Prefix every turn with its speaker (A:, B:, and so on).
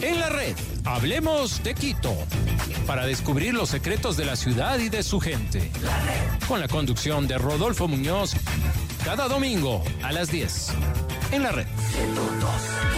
A: En la red, hablemos de Quito, para descubrir los secretos de la ciudad y de su gente. Con la conducción de Rodolfo Muñoz, cada domingo a las 10. En la red.